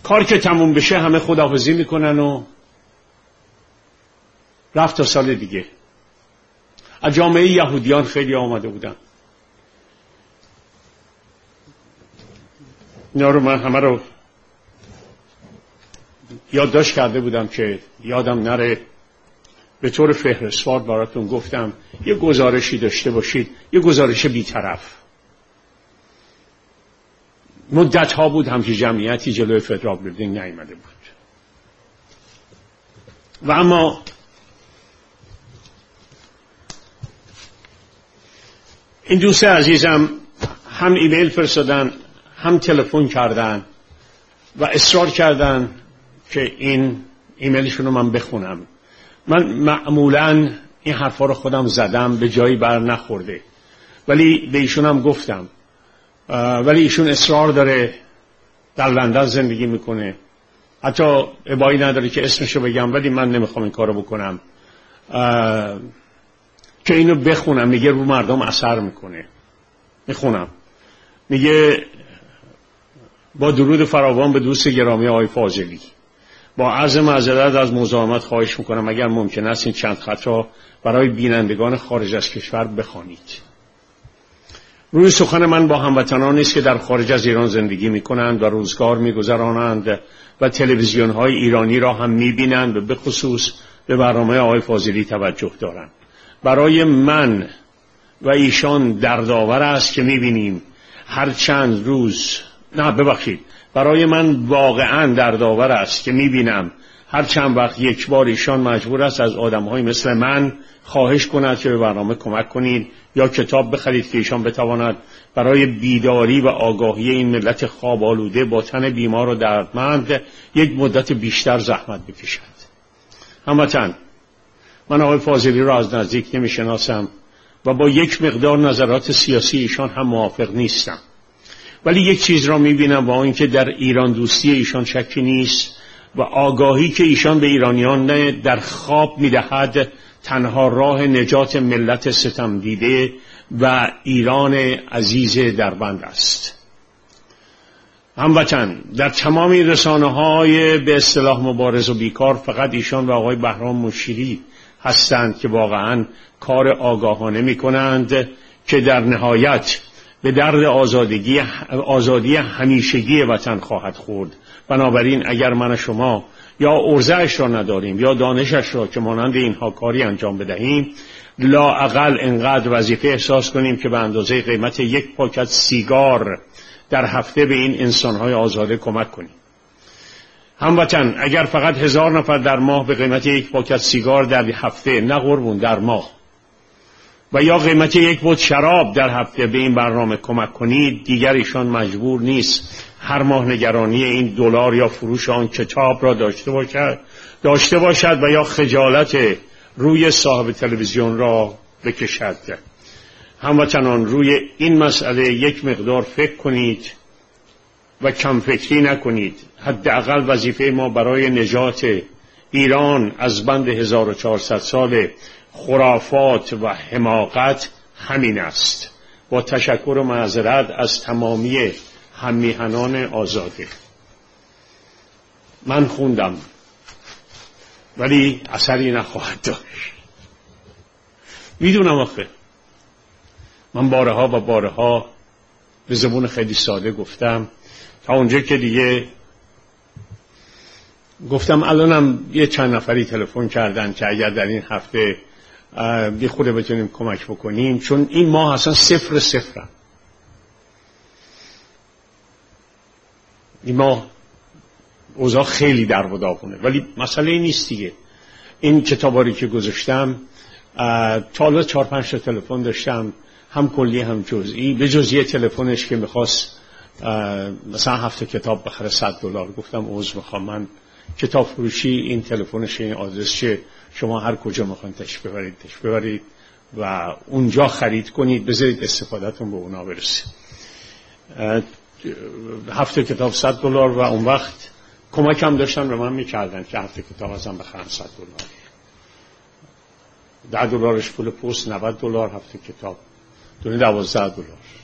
کار که تموم بشه همه خداحافظی میکنن و رفت تا سال دیگه. از جامعه یهودیان خیلی آمده بودن. اینا رو من همه رو یادداشت کرده بودم که یادم نره. به طور فهرستوار براتون گفتم یه گزارشی داشته باشید، یه گزارش بی‌طرف. مدت ها بود هم که جمعیتی جلوی فدرال بیلدینگ نیامده بود. و اما این دوست عزیزم هم ایمیل فرستادن هم تلفن کردن و اصرار کردن که این ایمیلشون رو من بخونم. من معمولاً این حرفا رو خودم زدم، به جایی بر نخورده، ولی به ایشون هم گفتم. ولی ایشون اصرار داره، در لندن زندگی میکنه، حتی ابایی نداره که اسمشو بگم، ولی من نمیخوام این کارو بکنم که اینو بخونم. میگه رو مردم اثر میکنه. میخونم. میگه با درود فراوان به دوست گرامی آقای فاضلی، با عرض معذرت از مزاحمت خواهش میکنم اگر ممکن است این چند خط را برای بینندگان خارج از کشور بخوانید. روی سخن من با هموطنانی است که در خارج از ایران زندگی میکنند و روزگار میگذرانند و تلویزیون های ایرانی را هم میبینند و به خصوص به برنامه آقای فاضلی توجه دارند. برای من و ایشان دردآور است که میبینیم هر چند روز برای من واقعا دردآور است که میبینم هر چند وقت یک بار ایشان مجبور است از آدم‌های مثل من خواهش کند که به برنامه کمک کنید یا کتاب بخرید که ایشان بتواند برای بیداری و آگاهی این ملت خواب آلوده با تن بیمار و دردمند یک مدت بیشتر زحمت بکشد. هموطن، من آقای فاضلی را از نزدیک نمیشناسم و با یک مقدار نظرات سیاسی ایشان هم موافق نیستم، ولی یک چیز را میبینم با اینکه در ایران دوستی ایشان شکی نیست و آگاهی که ایشان به ایرانیان در خواب میدهد تنها راه نجات ملت ستم دیده و ایران عزیز دربند است. هموطن، در تمام رسانه‌های به اصطلاح مبارز و بیکار فقط ایشان و آقای بهرام مشیری هستند که واقعاً کار آگاهانه می‌کنند که در نهایت به درد آزادی همیشگی وطن خواهد خورد. بنابراین اگر من و شما یا ارزش را نداریم یا دانشش را که مانند اینها کاری انجام بدهیم، لااقل انقدر وظیفه احساس کنیم که به اندازه قیمت یک پاکت سیگار در هفته به این انسان‌های آزاده کمک کنیم. هموطن، اگر فقط 1000 نفر در ماه به قیمت یک پاکت سیگار در هفته، نه قربون، در ماه، و یا قیمت یک بوت شراب در هفته به این برنامه کمک کنید، دیگر ایشان مجبور نیست هر ماه نگرانی این دلار یا فروش آن کتاب را داشته باشد و یا خجالت روی صاحب تلویزیون را بکشد. هموطنان، روی این مسئله یک مقدار فکر کنید و کم فکری نکنید. حداقل وظیفه ما برای نجات ایران از بند 1400 سال خرافات و حماقت همین است. با تشکر و معذرت از تمامی هممیهنان آزاده. من خوندم ولی اثری نخواهد داشت. میدونم آخه من بارها و بارها به زبون خیلی ساده گفتم، تا اونجا که دیگه گفتم. الانم یه چند نفری تلفن کردن که اگر در این هفته یه خورده بتونیم کمک بکنیم، چون این ماه اصلا صفرم. این ماه اوضاع خیلی در و داغونه، ولی مسئله این نیست دیگه. این کتاباری که گذاشتم تا حالا 4-5 تا تلفن داشتم، هم کلی هم جزئی. به جز یه تلفنش که میخواست مثلا 7 کتاب بخره $100، گفتم عذر میخوام، من کتاب فروشی این تلفنش، این آدرس چه، شما هر کجا میخواین تشریف ببرید و اونجا خرید کنید، بذارید استفادهتون به اونا برسه. 7 کتاب $100 و اون وقت کمک هم داشتن به من میکردن که 7 کتاب ازم بخرن $100. $10 پول پست، $90 7 کتاب، دونه $12.